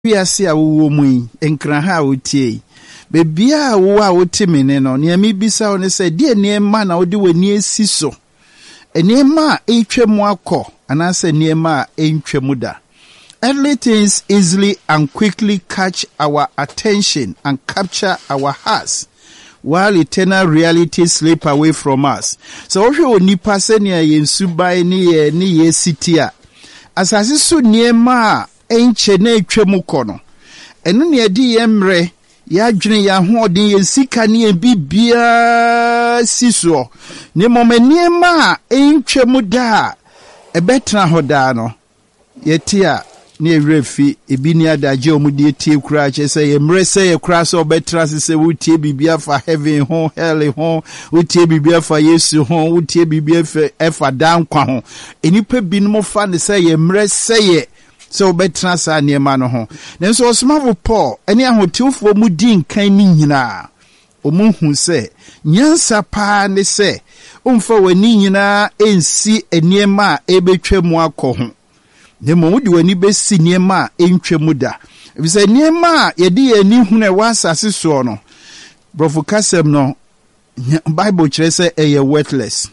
wiase a wo mu yi enkran ha wotie bebia wo a wotimene no ne mi bisa wo ne se de niema na wo de wani esi so niema etwemu akọ anase niema entwemu da. Earthly things easily and quickly catch our attention and capture our hearts, while eternal realities slip away from us. So if you nipa se ne yensubai ni ye sitia asase so niema enche na etwemu kọ no eno ne edi yemre ya dwene ya ho odin ye sika ne bibia siso ne momaniema entwemu da ebetra hoda no yetia ne refi ebi ni adaje omudi tie kura che se yemre se ye kura so betra se wutie bibia fa heaven ho hell ho wutie bibia fa yesu ho wutie bibia fa dan kwa ho enipa binom fa ne se yemre se ye so betra sa niema no ho nenso osmavo Paul ene ahotiwfo mu din kan ni nyina omuhu se nyansa pa ne se umfa wani nyina ensi eniema ebetwemu akọ ho nemo wudi wani besi niema entwemu da ebise niema yedi ani hunu e wasase so no brofo kasem no Bible kire se eye worthless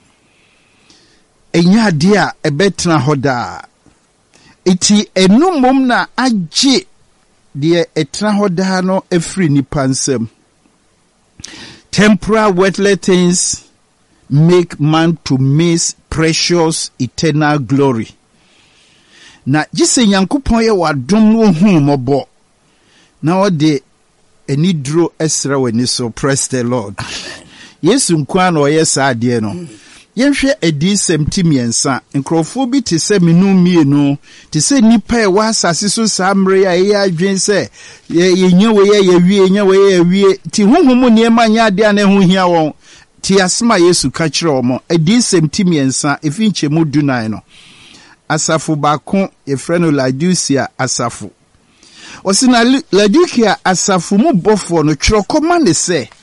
enya dia ebetna hoda iti enumom na agye de etra hoda no efri nipa nsem. Temporal worldly things make man to miss precious eternal glory. Na jise Nyankopon ye wadom no hu mobo na ode enidro esra wani so. Praise the Lord. Yesu nkwa na oye sa ade no yenhwe edi semtimiensa nkrofo bi te se menu mienu te se nipa e wa asase so samre ya ye adwen se yenye we wie ti honhom niema nya ade ana hu hia won ti asema Yesu ka kire omo edi semtimiensa efinche mu dunan no asafu bakon efreno Laodicea asafu osina Laodicea asafu mu bofo no twirokoma ne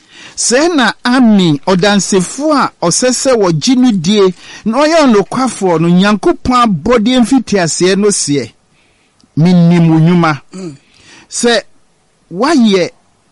se na amin odansefo a osese wo ginu die na oyo nokwafo no Nyankopon abode mfitiase no se minnimu nyuma se waye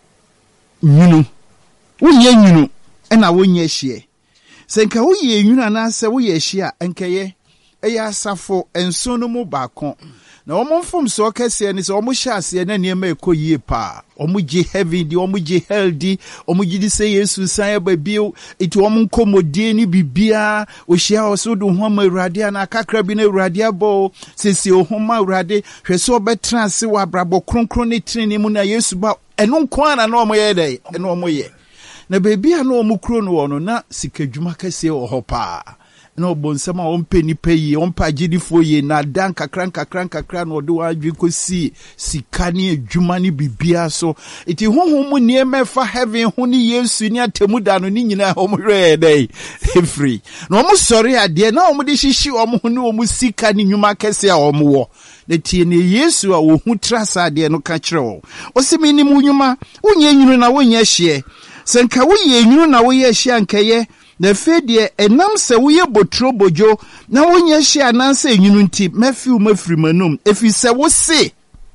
nyunu wonye nyunu na wonye hie se nka woye nyunu na se woye hie enkeye eya asafo enso no mu bakon na omomfom so kase ni so omuhyase na niema ekoyie pa omugi heaven di omugi hell di omugi di se Yesu san babio iti omunkomodie ni bibia ohia osudu homa urade na kakra bi na urade abo sesi ohoma urade hwese obetra se wa brabo kronkron ni treni mu na Yesu ba eno nkwa na omoye dai eno omoye na bibia na omukro no wono na sikadwuma kase ohopa no bonsama ompe nipa yi ompa gidifo yi na dan kakran no do adwi kosi sikani adwuma ni bibia so iti honhom niema fa heaven ho ni Yesu ni atemu da no ni nyina omhwe dai free no omo sori ade na omo de hihyi omo ho ni omo sikani nyuma kese a omo wo de tie ni Yesu a wo hu trasa ade no ka kire wo osimi ni mu nyuma wonye nyunu na wonye hye senka woye nyunu na woye hye ankaye na fedie enam se woye botro bojo na wonye hye ananse enyunu nti mafiu mafiri manum efi se wo se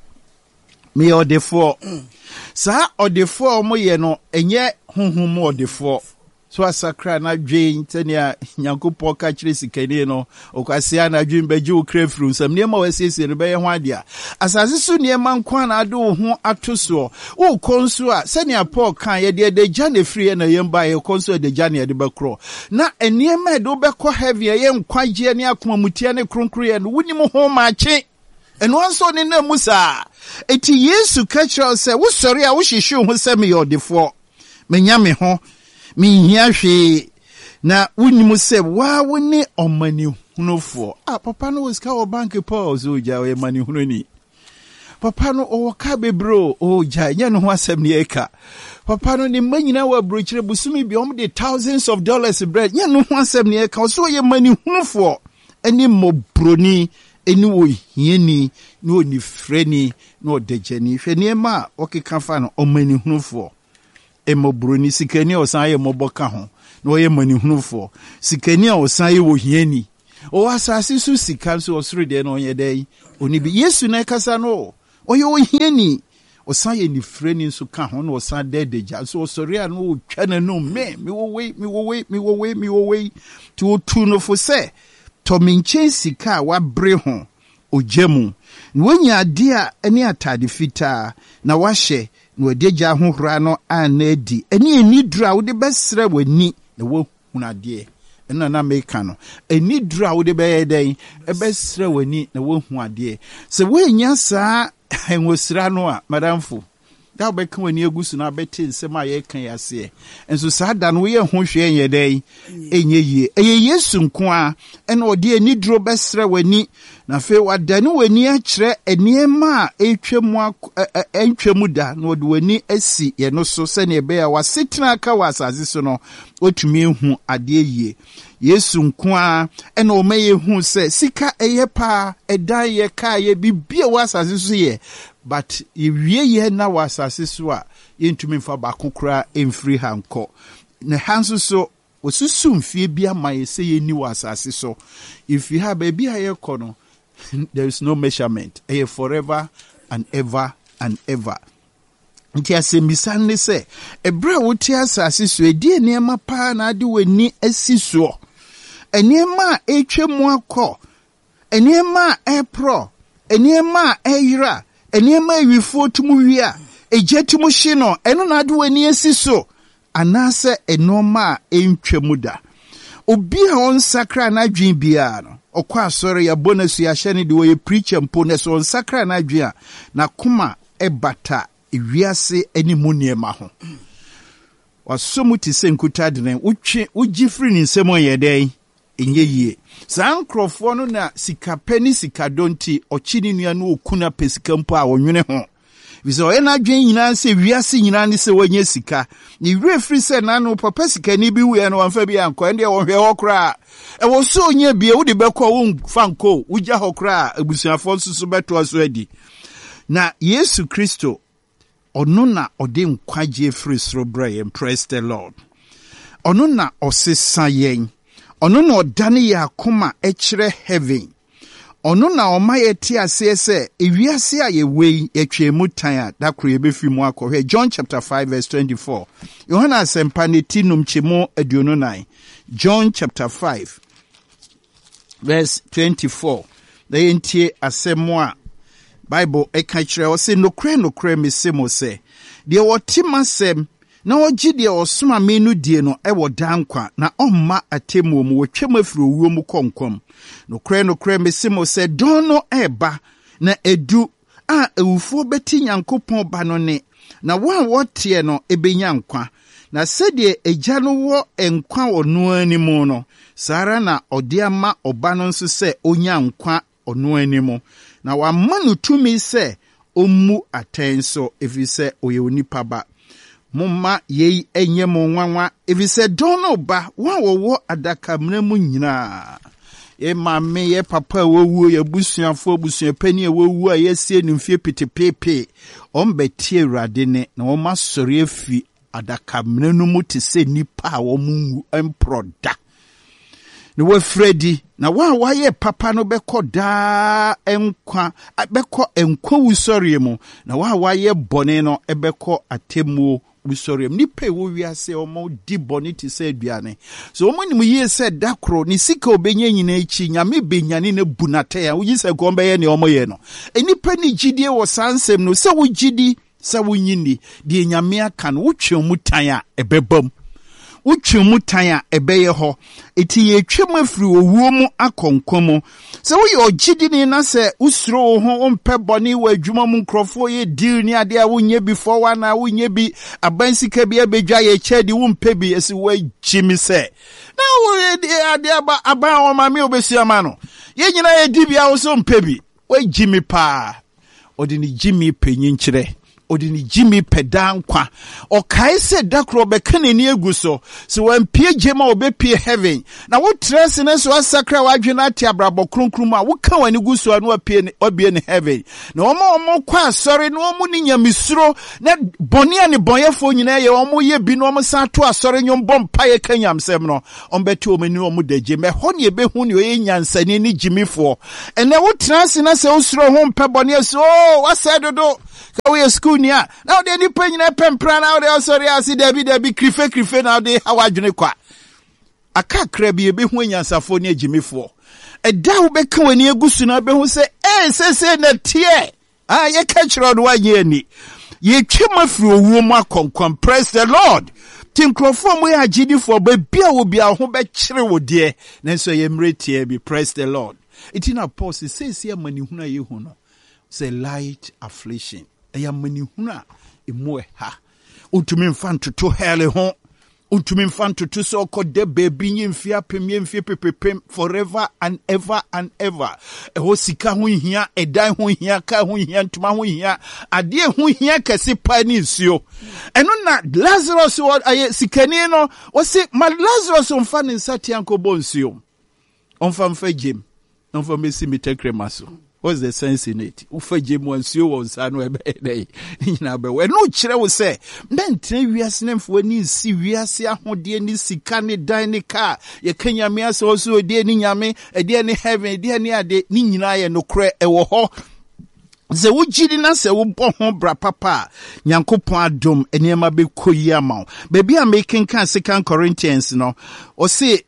me odefo sa odefo mo ye no enye honhom odefo so asakra na dwen tania Nyankopon ka kire sikani no okwase na dwen beje o krefru sam niema wasiesie no beye ho adea asase so niema nkwa na ade wo ho atoso wo konso a senia Paul kan ye de jane free na yemba ye konso de jane de bakro na eniema de obekọ heavy ye nkwaje ne akoma mutia ne kronkro ye no wunim ho maache eno anso ne na musa eti Yesu ka kire se wo sori a wo hihwe ho se me yodefo menya me ho mihia hwe na wunimu se wa woni omani hunofo papa no was ka bank pause oja we mani hunoni papa no o ka bebro oja nya no ho asem ne eka papa no ni manyina wa brochire busumi bi om de thousands of dollars bread nya no ho asem ne eka so ye mani hunofo eni mobroni eni wo hieni ni oni freni no dejeni hwe ne ma okeka fa no omani hunofo emobroni sikani osan ye moboka ho no ye manihunufo sikani osan ye wohiani o asase su sika so osoro de no ye dai oni bi Yesu na kasa no oyo hieni osan ye ni freni nso ka ho na osan dedeja so osori an wo twa na no me wo we to tu no fo se to minche sika wa bre ho ojemu wonya ade a ene atade fita na wahye na wadeja ho hora no anadi ene dura wo de besre wani na wo hunade ena na meka no eni dura wo de be den ebesre wani na wo huade se wonya saa enwosira no a madamfo da be kan wani egusu na beti nsem a ye kan yase enso saa da no ye ho hwe enye den enye yie eye Yesu nko a ena ode eni duro besre wani na fe wadane wani a kire eniema a etwemu da na ode wani asi ye no so se na ebe ya wasetena aka wasaze so no otumi hu ade yie Yesu nko a ena o meye hu se sika eye pa edan ye ka ye bibie wasaze so ye but ewie ye na wasase so a yentumi mfa ba kokora emfiri hanko na hanso so osusu mfie bia maye se ye ni wasase so if you have a bia ye kono there is no measurement forever and ever and ever. Nti asemisan ne se ebra wote asase so edi enema pa na ade wani asiso enema etwemu akọ enema epro enema eyira enema ewifo tumu wia ejetumu hye no eno na ade wani asiso anase enoma entwemu da obi a on sakra na dwen bia no okwa asore ya bonus ya hye ne de we preacher mpo ne so on sakra na dwen na kuma ebata ewiase animu niema ho wasomu ti se nkuta de ugifri ni nsemo yeden enye yie saa nkrofo no na sikapeni sikadonti ochini nua no okuna pesika mpo a wonwene ho biso o na dwen nyina se wiase nyina ne se wanye sika ni refri se na no papa sika ni bi wu no wanfa bi anko ende wo hwe hokra e wo so nya bie wo de bekọ wo fanko ugya hokra abusuafo nsusu beto aso adi na Yesu Kristo ono na ode nkwaje free soro brain. Praise the Lord. Ono na osesa yen. Ono na odane ya akoma ekire heaven. Ono na omaye ti ase se ewiase a ye wei etwemu tan a da kro ye befi mu akọhwe. John chapter 5 verse 24. Yohana asempa ne tinum chemo aduonu 9. John chapter 5 verse 24. Da yentie asemo a Bible eka kire o se nokre mesemo se de wotimasem na ogi de osoma menu die no e wodankwa na omma atemu mu wotwem afiri owuo mu konkom nokre mesemo se dono eba na edu a ewufo beti Nyankopon ba no ne na wa wotie no ebenya nkwa na sede egya no wo enkwa ono animu no sara na ode ama oba no nso se onya nkwa ono animu na wa manu tumi se omu atenso efise oye onipa ba mumma yei enye mo nwanwa efise dono ba wa wo adaka mramu nyina e mamme ye papa wowu ye busuafo busuapani wowu a yesie nimfie petepepe ombetie Awurade ne na wo masori efi adaka mranu mu te se nipa a wo mu emproda ne wa Fredi na wa ye papa no beko da enkwa beko enkwa wusori mu na wa ye bone no ebeko atemu wusori mu nipa wo wiase omo di bone ti se aduane so omo ni mu ye se dakro ni sika obenye nyina echi nyame benyane na bunate ya wuyi se gombe ye ne omo ye no enipa ni gidie wo sansem no se wo gidi se wo nyini de nyame aka no wotwe mu tan a ebebam utwemu tan a ebeye ho eti ye twem afiri owuo mu akonkomo se wo ye ogidi ni na se usuro ho ompe boni wa adwuma mu nkrofo ye deal ni ade a wonye before wa na wonye bi abansika bi abedwa ye chedi wo mpe bi esi wa jimi se na wo ade aba o ma me obesi ama no ye nyina ye di bia wo so mpe bi wa jimi pa odi ni jimi penyin kire odini Jimmy pedankwa o kaise dakro be kanani eguso so wan pie jema obe pie heaven na wo trese ne so asakra wadwena ati abrabo kronkrum a wo ka wani guso anu apie ne obie ne heaven na omo kwa asori no omo ni nyamisuro na boni ani bonyefo nyina ye omo ye bi no omo san to asori nyom bompa ye kanyamsem no ombeti omani omo daje me hone ye behu ne ye nyansani ni jimifo ene wo trese na se usuro ho mpe boni so wasedodo ka we school nia now they ni panyina pempra now they sorry asi debi krife now they hawadwene kwa akakra bi ebe hu anyansafo ne agimifo eda wo beka wani egusu na be hu se se na tie ye ka kiro do wanye ni ye twema firi owuo mu akonkon. Praise the Lord. Tinkrofo mu ya agidifo ba bia wo bia ho be kire wo de na so ye mretie bi. Praise the Lord. Itina pause say mani huna ye hu no say light affliction eya mani huna emu ha untumi mfanto to hele ho untumi mfanto to so kode baby nyimfia pem forever and ever ho sika ho hia edan ho hia ka ho hia ntuma ho hia ade ho hia kase pa ni nsuo eno na Lazarus aye sikani no o se ma Lazarus mfa ne nsati ankobo nsuo mfa jem mfa mesi mitekremaso. What's the sense in it? Ufa jemu ansio wonsa no ebe nyina be we no kire wo se ndentre wiase nemfo ni si wiase ahode ni sika ne dan ne ka ye kanyame aso so ode ni nyame ede ni heaven ede ni ade ni nyina ye no kre ewo ho ze wugidi na se wo bo ho bra papa nyankopon adom enema be koyi ama baby am making kan 2 Corinthians no o say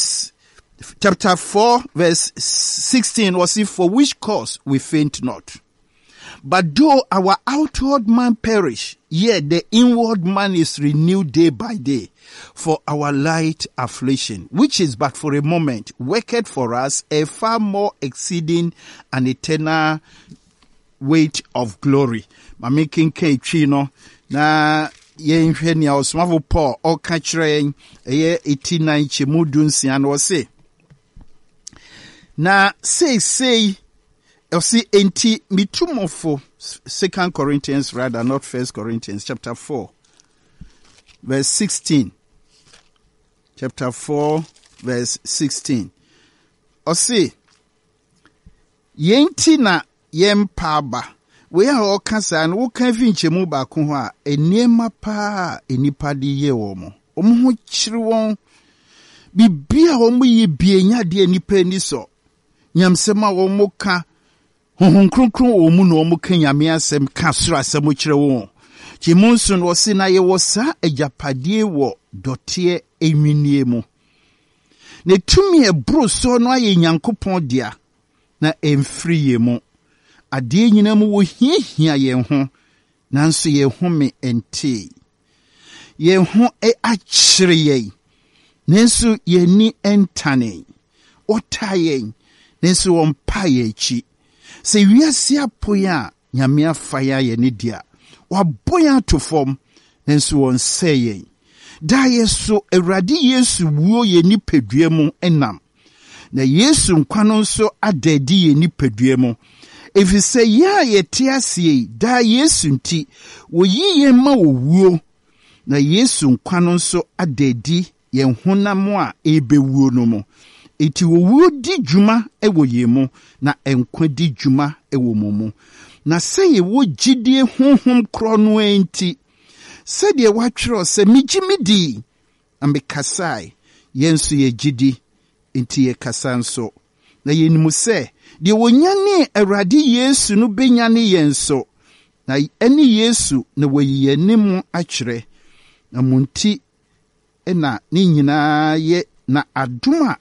Chapter 4 verse 16 was it for which cause we faint not. But though our outward man perish, yet the inward man is renewed day by day. For our light affliction, which is but for a moment, worketh for us a far more exceeding and eternal weight of glory. Mami kinke chino na yenhwe ni osmavo Paul o kachire eye 89 chimudunsi and wose na say see enti mitumofo 2 Corinthians rather not 1 Corinthians chapter 4 verse 16 chapter 4 verse 16 o say yenti na yempaba we a o kasa na wo kan fi nchemu ba ko ho a eniema pa enipa de ye wo mo ho kire won bibia wo mo ye bienya de enipa ni so nyamsema wo mo ka honhon kronkron wo mu no mo ka nyame asem ka soro asem kire wo chimunsu no se na ye wo sa agapade wo dote enwinie mu ne tumi ebro so no aye nyankopon dia na emfiri ye mu ade nyina mu wo hiahia ye ho nanso ye home ente ye ho akire ye nanso ye ni entane otaye nanso wompa ye chi se wiase apoya nyame afaya ye ne dia waboya to form nanso won seye da yeso Awurade Yesu wuo ye ni pedua mu enam na Yesu nkwa no nso adadi ye ni pedua mu efise ya ye tiasie da Yesu nti woyi ye ma wuo na Yesu nkwa no nso adadi ye honam a ebewuo no mu eti wo di djuma ewo ye mu na enkwa di djuma ewo mu na se ye wo gidie honhom kro no enti se de watwero se migimidi ambe kasai yensu ye gidi enti ye kasanso na yenimu se de wonyane Awurade Yesu no benyane yenso na eni Yesu na wayi nimu akyere na munti ena ni nyina ye na aduma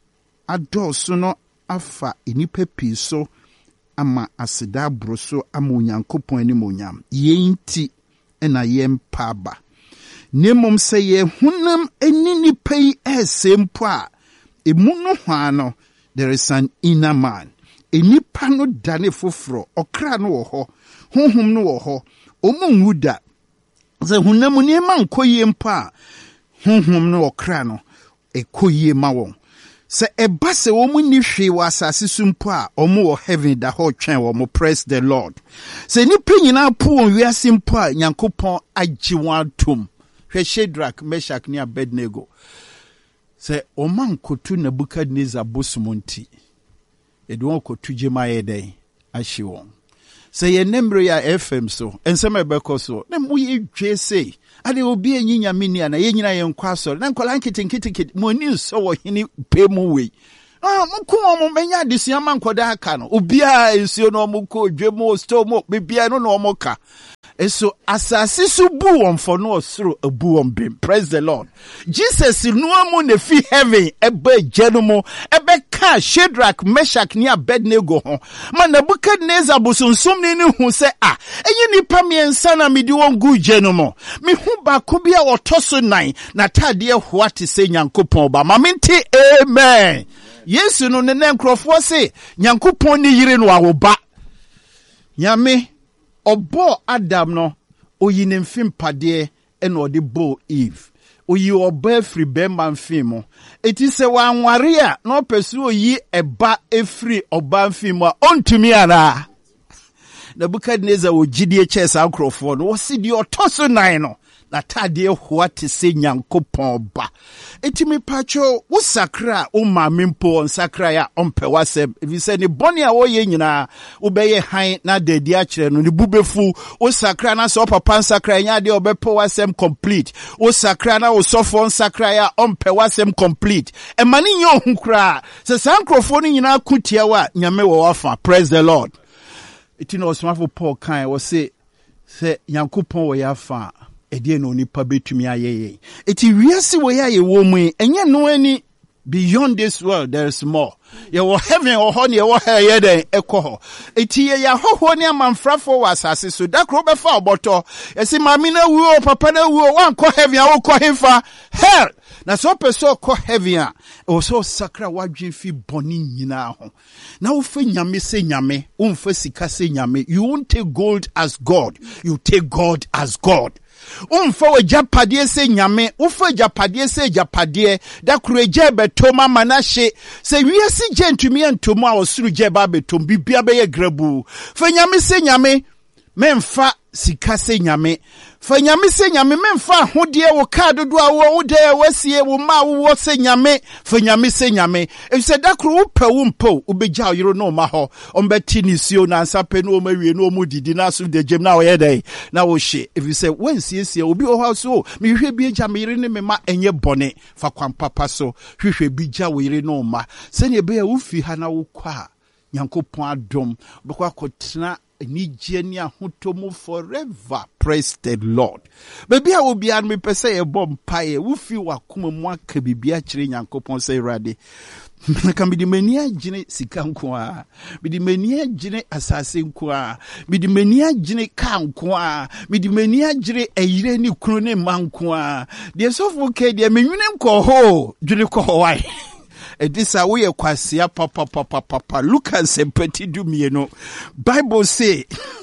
adoso no afa enipa piso ama aseda broso ama Onyankopon ani monyam yenti ena yempaba nemom se ye hunam eni nipa yi esempo a emunu hwano there is an inner man enipa no dane foforo okra no wo ho honhom no wo ho omunwuda ze hunam ni ma nkoyie mpa honhom no okra no ekoyie ma won Se eba se womu ni hwe wa asase so mpo a omo wo heaven da ho twen wo mo praise the Lord. Se nipa nyina po won wiase mpo a Nyankopon agye won atom. Hwe Shadrach, Meshach ne Abednego. Se oman kotu Nebukadnezar bosumonti. E do won kotu jema yeden ahye won. Se ye nemre ya FM so, ensema ebeko so. Na mu ye dwe sei. Ade obi enyinya mini ana ye nyina ye nkwa so. Na nkola nkitinkiti mo ni nso wo hini pe mu we. Mko mo menya adesua man koda aka no. Obi a ensuo no mo ko dwemo sto mo bibia no no mo ka. Eso asase su bu won for no osoro abu won bim. Praise the Lord. Jesus no amu ne fi heaven ebe jenumo ebe ka Shadrach, Meshach ne Abednego ho. Man Nebukadnezar bosunsom ni hu se enyi nipa miensa na medi won gu jenumo. Me hu ba ko bia otoso nan na tade ho ate se Nyankopon ba. Mamenti amen. Yesu no ne nkrofo se Nyankopon ni yire no awoba. Nyame obo Adam no oyi ne mfimpade ena ode bo Eve. Oyi oba free bemba mfimo. Eti se wanware a no pesu oyi eba efri oba mfimo ontumi ara. Nebukadnezar ogidie chesa nkrofo no wosi di otoso nan no. Na tade ho te se Nyankopon ba. Etimi pacho wo sakra o maame mpo on sakra ya ompe wasem. If se ni boni a wo ye nyina wo beye han na dedi a kire no ni bubefu wo sakra na so papa sakra nya de obepo wasem complete. Wo sakra na wo sofo sakra ya ompe wasem complete. E mani nyo hunkra. Se sankrofo ni nyina kutia wa nyame wo wafa. Praise the Lord. Itino osmafo Paul kan wo se Nyankopon wo yafa. Edie no nipa betumi ayeye. Eti wiase wo ya ye wo mu enye no ani beyond this world there is more. Ye wo heaven or ho ne wo ha ye den ekoho. Eti ye ya hoho ne amanfrafo wa asase so da kro be fa oboto. Esi mami na wuo papa na wuo wan ko heaven a wo ko hefa hell. Na so person ko heaven a o so sakra wadwen fi boni nyina ho. Na wo fe nyame se nyame, wo mfa sika se nyame. You won't take gold as God. You take God as God. Umfa we japadie se nyame, ufa japadie se japadie, da kureje betoma manashe, se wiasi jentumi entoma osuru jeba betom, bibia beye grebu. Fe nyame se nyame, memfa sika se nyame. Fe nyame se nyame, memfa hodie wo kadodo a wo ude wasie wo ma wo se nyame. Fe nyame se nyame. If se da kuru upe umpo, ubeja yiro no maho, ombeti nisio na ansape no mewie no mudidi na su de jem na oyede na wo she. If you say when sie obi o ha so, me hwe bi eja me yire ne me ma enye bone fa kwan papa so, hwe bi ja wo yire no ma. Se ne be wo fi ha na wo kwa Nyankopon adom, bekwa kotena ni jeni ahutomu forever. Praise the Lord. Baby I will be an me pese e bom paye wufi wakuma mwaka bibia chire Nyankopon se rade. Naka midi menia jine sika nkwa, midi menia jine asase nkwa, midi menia jine ka nkwa, midi menia jine eyire ni kunu ne ma nkwa. De sofuke de menwune nko ho, jine ko ho wai. Edisa we kwasia papa Lucas empati dumieno. Bible say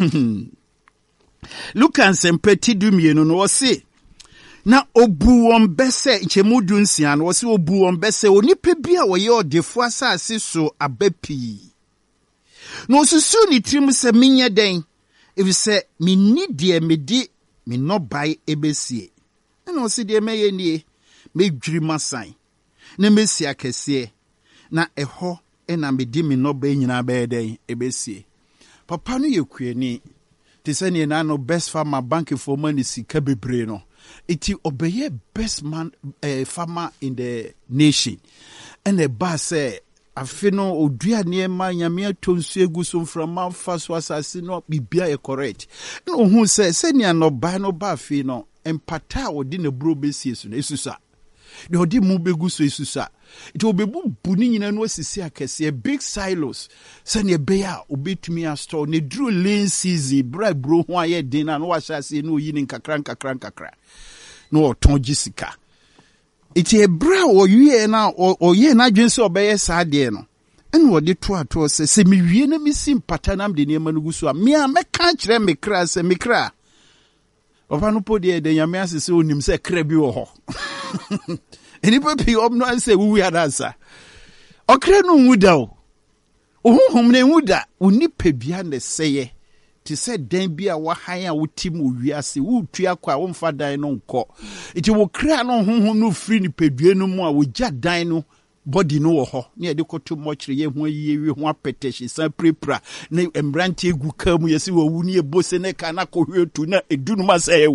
Lucas empati dumieno no say na obu won bese nchemudu nsia no say obu won bese onipa bia wo ye odefo asase so abapi. No susu ni trim se menye den if say me need de me di me no buy ebesie. Na o se de meye nie me dwiri masan. Na mesi akese na eho na medi me no ba nyina ba den ebesie. Papa no yekuani te se ne na no best farmer bank for money sika bebre no. Iti obeye best man farmer in the nation. And the boss say afino odua niema nyame atonsu eguso frama faso asase no bibia e correct. No hu se ne no ba afi no empata odi ne bro besie so na esusa. The odi mu begu so esusa. It will be buni nyina no asisi akese big silos. Se ne be a obetumi a store ne dru lean season bra bro ho aye din na no wahase no yi ni nkakra. No otonji sika. Iti ebra oye na oye na dwen se obeye sa de no. En wo de to se me wie na mi simpata nam de ne manugu so a me a meka kire me kra se me kra. Papa no podi de nyame asese onim se kra bi wo ho. Enipa pi omno anse wu ya dansa. okra no wuda o ohunhum ne wuda onipadua ne seye ti se dan bi a wahan a wotim owiase wotua kwa womfa dan no nko iti wo kra no honhom no firi ni pedue no mu a wogya dan no body no wo ho ne de koto mochire ye ho yiye ho apetehye san prepra ne embrante egu ka mu yesi wo wu ne ebose ne ka na kohwetu na edunu ma say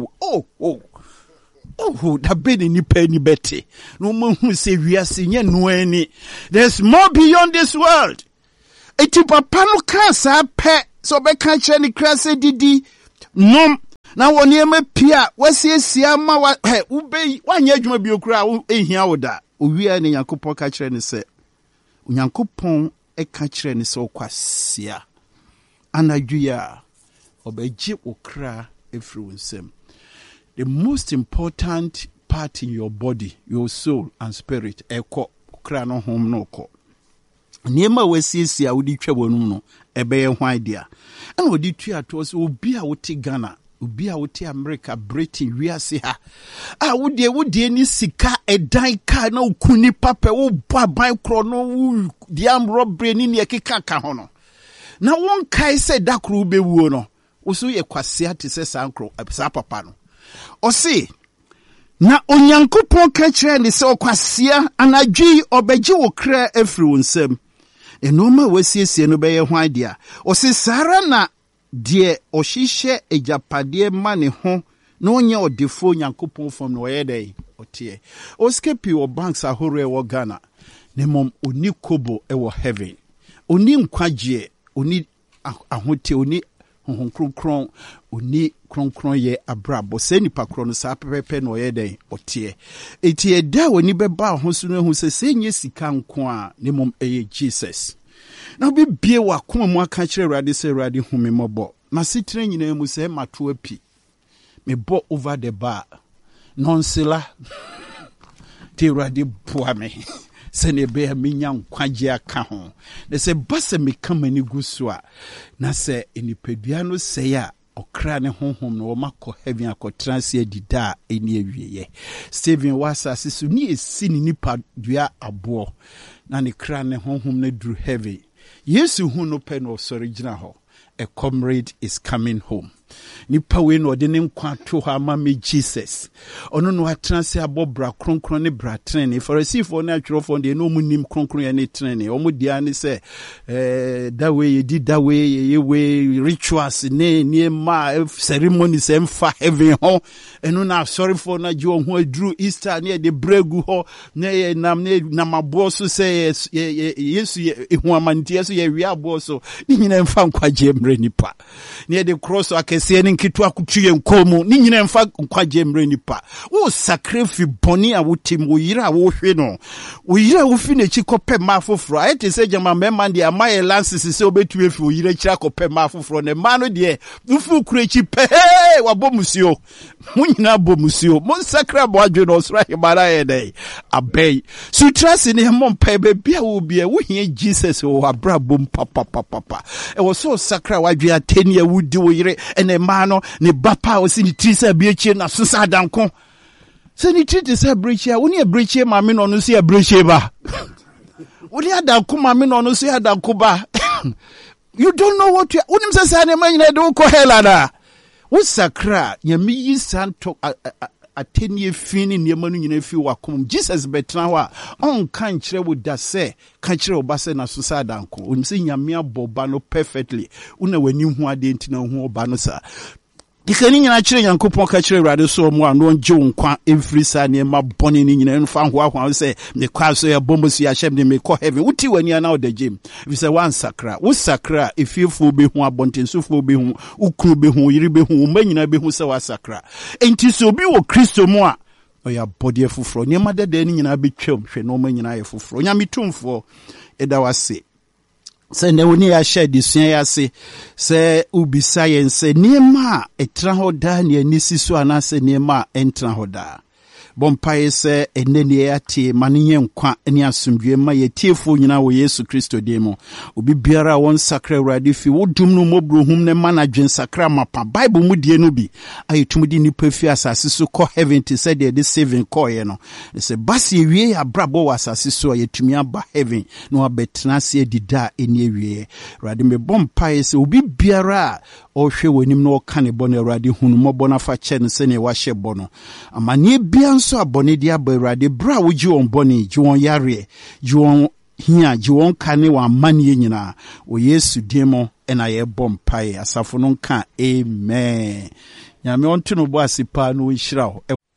da beni ni pa ni bete no mahu se wiase nye no ani. There's more beyond this world. Iti papa no ka sa pe so be ka kire ni krase didi nom na woni ema pia wasiesia ma wa ube wanya adwuma bi okura ehia woda owia ne Yakobon ka kire ni se Yakobon e ka kire ni se okwasia anadwia obeji okra efri wonsem. The most important part in your body, your soul and spirit, eko okra no hom no ko niema wasiesia wodi twa wonum no ebe ye hwan dia ana wodi tua to so obi a wote Ghana, obi a wote America, Britain, wiase ha wodi ni sika edan ka na okuni papa wo baban kro no di am robbery ni ne keka ka ho no na won kai se dakro bewuo no wo so ye kwasea te se sankro sa papa no o se na Onyankopon ka kire ni se okwasea anadwi obeji wo kra afiri wonsam enoma wasiesie no beye hwan dia o se sara na de ohihye ejapade ma ne ho na onye odefo Onyankopon fam no ye dai otie o skepi o banks ahore wo Ghana ne mom oni kobo e wo heaven oni nkwaje oni ahote oni kronkron oni kronkron ye abrabo se nipa kro no sa pepepe no ye dai otie etie da woni beba ho so no hu se senye sika nko a ne mom eye Jesus na bi bie wa koma mu aka kire Awurade se Awurade hu me mobo na sitire nyina mu se mato api me bo over the bar nonsela te Awurade boa me se ne be amenya nkwaje aka ho ne se base me kamani gusua na se enipadua no se ya okra ne honhom no makọ heaven akọtranse adida eni awieye Stephen wasa sisu ni esi ni nipa dua abo na ne kra ne honhom ne dru heaven Yesu hu no pe no sorry gina ho a comrade is coming home. Nipa we no de ne nkwa to ha ma me Jesus. Ono no atranse abobra kronkron ne bra trene. Pharisee na atwerofo de no mu nim kronkron ya ne trene. Omo dia ne se that way ye did that way ye we rituals ne ma ceremonies emfa heaven ho. Eno na sorry for na jo ho adru Easter ne de bregu ho ne nam ne namabo so se Yesu ehu amantie so ye wi abo so. Ni nyina emfa nkwaje mre nipa. Ne de cross akese ne nkitu akutuye nkomu ni nyina mfa nkwaje mre nipa wo sacrifice boni a wotim wo yira wo hwe no wo yira wo fi na chi kope ma foforo ayete se jama mema de amaye lances se obetu efi wo yira kira kope ma foforo ne ma no de ufu kure chi pe wa bomusio mo nyina bomusio mo sakra bo adwe no sra himara ye dai abei sutrasi ne mo mpa be bia wo bia wo hie Jesus wo abra bom papa e wo so sakra wadwe ateni awudi wo yire ene ma no ne bapa o si ni trisa biechie na sosa danko se ni trisa biechie woni e biechie ma me no no se e biechie ba woni adanko ma me no no se adanko ba you don't know what you woni msasa ne ma nyina de ko helada wo sakra nyame yi santo atenie fini ne ma no nyina fi wakom Jesus betra ho a on kan kire wo da se kan kire wo ba se na sosa danko woni se nyame aboba no perfectly una wani hu ade ntina hu oba no sa dikani nyina kire Yankopon ka kire Awurade so mu ano nje nkwa every sa ne ma boni ni nyina nfa ho ahwa se ne kwa so ya bombo so ya hyem ne me ko heaven wuti wani ana o da gym if say one sakra wo sakra ifiefu be hu abontensufu be hu ukru be hu yiri be hu manyina be hu se wa sakra enti so bi wo Kristo mu a oya body efufro ne ma dada ni nyina be twam hwe no manyina ye fufro nya mitumfo eda wase se ne woni ya share disua ya se ubi science niema etra ho da ne anisi so ana se niema entra ho da Bompaye se enene ate maniye nkwa ene asomdwe ma yetiefo nyina wo Yesu Kristo demo. Obi biara won sakra Awurade fi wodum no mobrohum ne manadwen sakra mapa Bible mu die no bi ayetumudi nipa fi asase so kɔ heaven te said the saving call ye no. Se basi ewie abrabo wa asase so yetumi aba heaven no abetena se dida eni ewie. Awurade me bompaye se obi biara ohwe wonim no ka ne bɔ no Awurade hunu mɔbɔ na fa kyɛ ne se ne wa hye bɔ no. Amane bia nso abɔne dia ba Awurade bra wo gi on bɔne gi won yare gi won hia gi won kane wa amane nyina o Yesu demo ena ye bompaye asafo no nka amen. Nyame onto no bo asipa no nhyira ho.